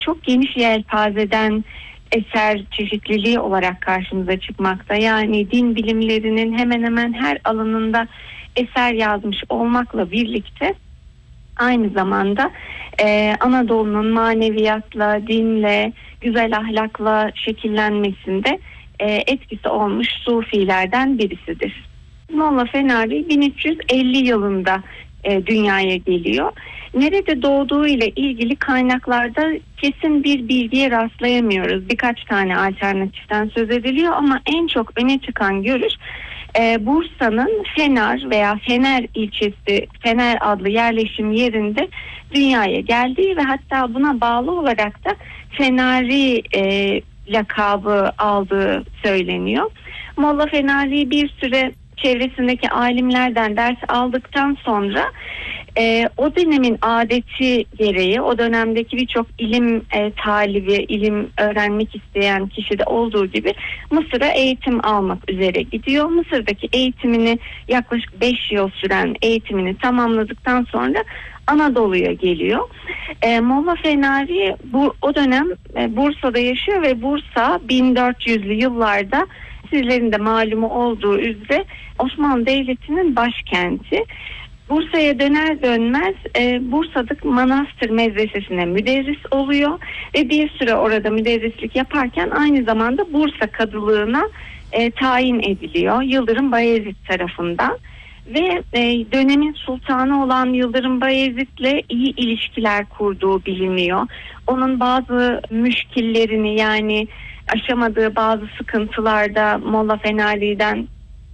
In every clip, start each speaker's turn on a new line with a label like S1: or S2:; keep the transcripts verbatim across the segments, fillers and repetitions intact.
S1: çok geniş yelpazeden eser çeşitliliği olarak karşımıza çıkmakta. Yani din bilimlerinin hemen hemen her alanında eser yazmış olmakla birlikte aynı zamanda e, Anadolu'nun maneviyatla, dinle, güzel ahlakla şekillenmesinde e, etkisi olmuş sufilerden birisidir. Molla Fenari bin üç yüz elli yılında e, dünyaya geliyor. Nerede doğduğu ile ilgili kaynaklarda kesin bir bilgiye rastlayamıyoruz. Birkaç tane alternatiften söz ediliyor ama en çok öne çıkan görüş e, Bursa'nın Fenar veya Fener ilçesi, Fener adlı yerleşim yerinde dünyaya geldiği ve hatta buna bağlı olarak da Fenari e, lakabı aldığı söyleniyor. Molla Fenari bir süre çevresindeki alimlerden ders aldıktan sonra e, o dönemin adeti gereği o dönemdeki birçok ilim e, talibi, ilim öğrenmek isteyen kişide olduğu gibi Mısır'a eğitim almak üzere gidiyor. Mısır'daki eğitimini yaklaşık beş yıl süren eğitimini tamamladıktan sonra Anadolu'ya geliyor. E, Molla Fenari bu o dönem e, Bursa'da yaşıyor ve Bursa bin dört yüzlü yıllarda sizlerin de malumu olduğu üzere Osmanlı Devleti'nin başkenti. Bursa'ya döner dönmez e, Bursa'daki Manastır Medresesi'ne müderris oluyor ve bir süre orada müderrislik yaparken aynı zamanda Bursa kadılığına e, tayin ediliyor Yıldırım Bayezid tarafından. Ve e, dönemin sultanı olan Yıldırım Bayezid'le iyi ilişkiler kurduğu biliniyor. Onun bazı müşkillerini, yani aşamadığı bazı sıkıntılarda Molla Fenari'den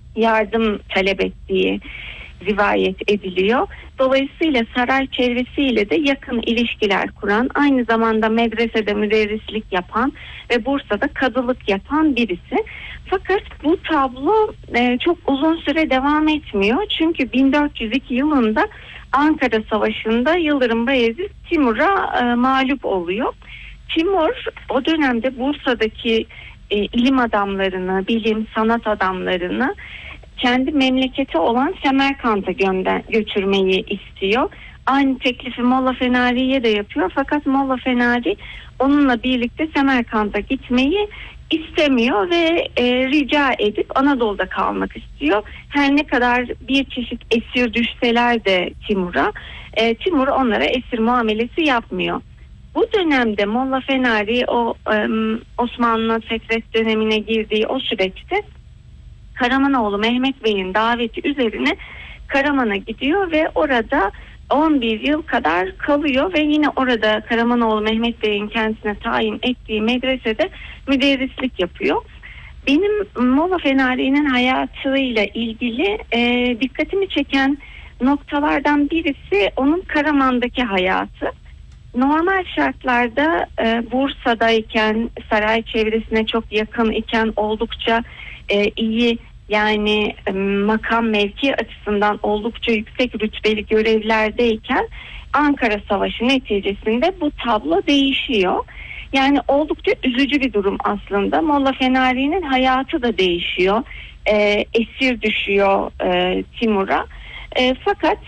S1: yardım talep ettiği rivayet ediliyor. Dolayısıyla saray çevresiyle de yakın ilişkiler kuran, aynı zamanda medresede müderrislik yapan ve Bursa'da kadılık yapan birisi. Fakat bu tablo e, çok uzun süre devam etmiyor. Çünkü bin dört yüz iki yılında Ankara Savaşı'nda Yıldırım Bayezid Timur'a e, mağlup oluyor. Timur o dönemde Bursa'daki e, ilim adamlarını, bilim, sanat adamlarını kendi memleketi olan Semerkant'a gönder, götürmeyi istiyor. Aynı teklifi Molla Fenari'ye de yapıyor. Fakat Molla Fenari onunla birlikte Semerkant'a gitmeyi istemiyor ve e, rica edip Anadolu'da kalmak istiyor. Her ne kadar bir çeşit esir düşseler de Timur'a, e, Timur onlara esir muamelesi yapmıyor. Bu dönemde Molla Fenari o e, Osmanlı Fetret dönemine girdiği o süreçte Karamanoğlu Mehmet Bey'in daveti üzerine Karaman'a gidiyor ve orada on bir yıl kadar kalıyor ve yine orada Karamanoğlu Mehmet Bey'in kendisine tayin ettiği medresede müderrislik yapıyor. Benim Molla Fenari'nin hayatıyla ilgili e, dikkatimi çeken noktalardan birisi onun Karaman'daki hayatı. Normal şartlarda e, Bursa'dayken, saray çevresine çok yakın iken, oldukça e, iyi, yani e, makam mevki açısından oldukça yüksek rütbeli görevlerdeyken Ankara Savaşı neticesinde bu tablo değişiyor. Yani oldukça üzücü bir durum aslında. Molla Fenari'nin hayatı da değişiyor. E, esir düşüyor e, Timur'a. E, fakat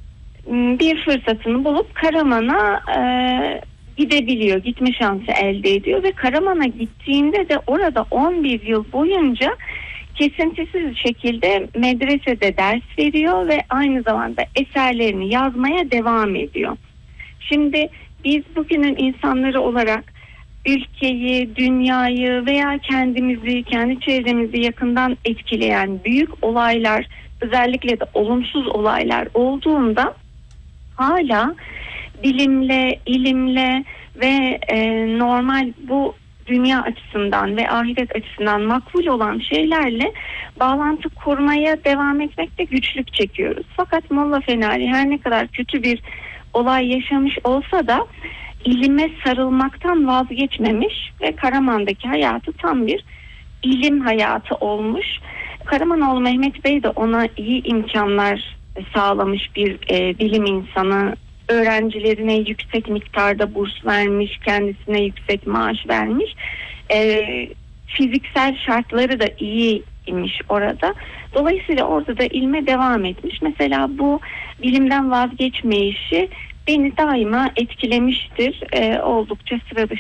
S1: bir fırsatını bulup Karaman'a e, gidebiliyor, gitme şansı elde ediyor ve Karaman'a gittiğinde de orada on bir yıl boyunca kesintisiz şekilde medresede ders veriyor ve aynı zamanda eserlerini yazmaya devam ediyor. Şimdi biz bugünün insanları olarak ülkeyi, dünyayı veya kendimizi, kendi çevremizi yakından etkileyen büyük olaylar, özellikle de olumsuz olaylar olduğunda hala bilimle, ilimle ve e, normal bu dünya açısından ve ahiret açısından makbul olan şeylerle bağlantı kurmaya devam etmekte güçlük çekiyoruz. Fakat Molla Fenari her ne kadar kötü bir olay yaşamış olsa da ilime sarılmaktan vazgeçmemiş ve Karaman'daki hayatı tam bir ilim hayatı olmuş. Karamanoğlu Mehmet Bey de ona iyi imkanlar sağlamış bir e, bilim insanı. Öğrencilerine yüksek miktarda burs vermiş, kendisine yüksek maaş vermiş. E, fiziksel şartları da iyiymiş orada. Dolayısıyla orada da ilme devam etmiş. Mesela bu bilimden vazgeçmeyişi beni daima etkilemiştir. E, oldukça sıra dışı